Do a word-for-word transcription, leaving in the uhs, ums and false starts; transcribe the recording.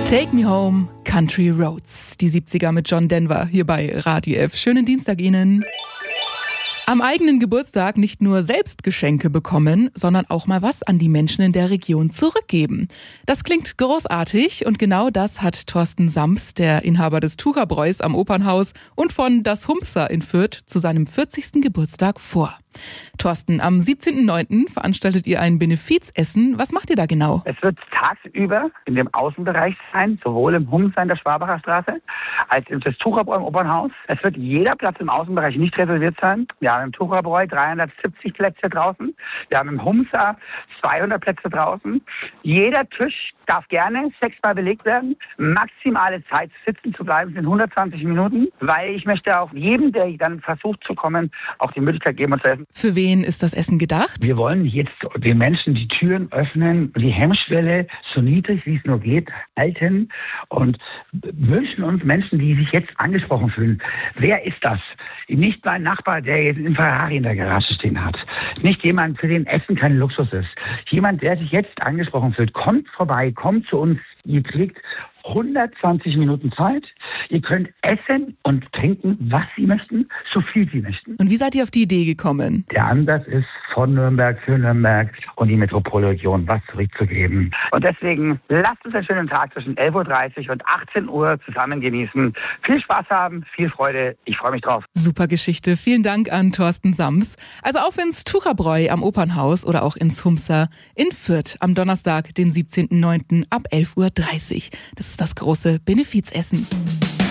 Take Me Home, Country Roads. Die siebziger mit John Denver hier bei Radio F. Schönen Dienstag Ihnen. Am eigenen Geburtstag nicht nur selbst Geschenke bekommen, sondern auch mal was an die Menschen in der Region zurückgeben. Das klingt großartig und genau das hat Thorsten Sams, der Inhaber des Tucherbräus am Opernhaus und von Das Humpser in Fürth, zu seinem vierzigsten Geburtstag vor. Thorsten, am siebzehnten neunten veranstaltet ihr ein Benefizessen. Was macht ihr da genau? Es wird tagsüber in dem Außenbereich sein, sowohl im Humpser in der Schwabacher Straße als im Tucherbräu im Opernhaus. Es wird jeder Platz im Außenbereich nicht reserviert sein. Wir haben im Tucherbräu dreihundertsiebzig Plätze draußen. Wir haben im Humpser zweihundert Plätze draußen. Jeder Tisch darf gerne sechsmal belegt werden. Maximale Zeit sitzen zu bleiben sind hundertzwanzig Minuten, weil ich möchte auch jedem, der dann versucht zu kommen, auch die Möglichkeit geben, zu essen. Für wen ist das Essen gedacht? Wir wollen jetzt den Menschen die Türen öffnen, die Hemmschwelle so niedrig wie es nur geht halten und wünschen uns Menschen, die sich jetzt angesprochen fühlen. Wer ist das? Nicht mein Nachbar, der jetzt einen Ferrari in der Garage stehen hat. Nicht jemand, für den Essen kein Luxus ist. Jemand, der sich jetzt angesprochen fühlt. Kommt vorbei, kommt zu uns. Ihr kriegt hundertzwanzig Minuten Zeit. Ihr könnt essen und trinken, was Sie möchten, so viel Sie möchten. Und wie seid ihr auf die Idee gekommen? Der Ansatz ist, von Nürnberg für Nürnberg und die Metropolregion was zurückzugeben. Und deswegen lasst uns einen schönen Tag zwischen elf Uhr dreißig und achtzehn Uhr zusammen genießen. Viel Spaß haben, viel Freude. Ich freue mich drauf. Super Geschichte. Vielen Dank an Thorsten Sams. Also auf ins Tucherbräu am Opernhaus oder auch ins Humpser in Fürth am Donnerstag, den siebzehnten neunten ab elf Uhr dreißig. Das ist das große Benefizessen.